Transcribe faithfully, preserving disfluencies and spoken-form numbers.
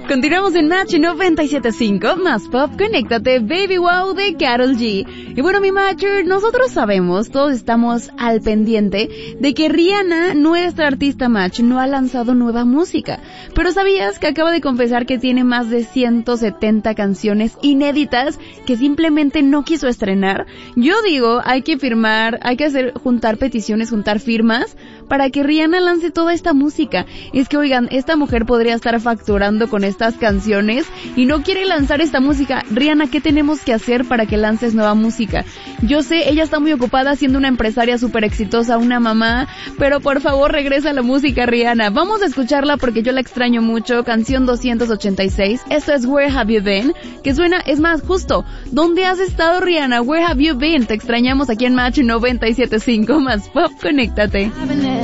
Continuamos en Match noventa y siete punto cinco, más pop, conéctate, Baby Wow de Karol G. Y bueno, mi Matcher, nosotros sabemos, todos estamos al pendiente de que Rihanna, nuestra artista Match, no ha lanzado nueva música. Pero ¿sabías que acaba de confesar que tiene más de ciento setenta canciones inéditas que simplemente no quiso estrenar? Yo digo, hay que firmar, hay que hacer, juntar peticiones, juntar firmas, para que Rihanna lance toda esta música. Es que, oigan, esta mujer podría estar facturando con estas canciones y no quiere lanzar esta música. Rihanna, ¿qué tenemos que hacer para que lances nueva música? Yo sé, ella está muy ocupada siendo una empresaria súper exitosa, una mamá, pero por favor regresa a la música, Rihanna. Vamos a escucharla porque yo la extraño mucho. Canción doscientos ochenta y seis, esto es Where Have You Been, que suena, es más, justo, ¿dónde has estado, Rihanna? Where Have You Been? Te extrañamos aquí en Match noventa y siete punto cinco, más pop, conéctate.